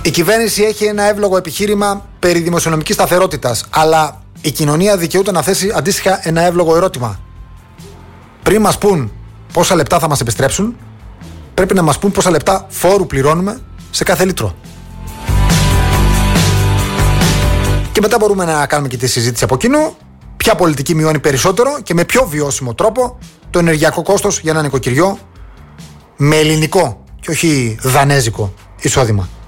Η κυβέρνηση έχει ένα εύλογο επιχείρημα περί δημοσιονομικής σταθερότητας, αλλά η κοινωνία δικαιούται να θέσει αντίστοιχα ένα εύλογο ερώτημα. Πριν μας πούν πόσα λεπτά θα μας επιστρέψουν, πρέπει να μας πούν πόσα λεπτά φόρου πληρώνουμε σε κάθε λίτρο. Και μετά μπορούμε να κάνουμε και τη συζήτηση από κοινού, ποια πολιτική μειώνει περισσότερο και με πιο βιώσιμο τρόπο το ενεργειακό κόστος για ένα νοικοκυριό με ελληνικό και όχι δανέζικο εισόδημα.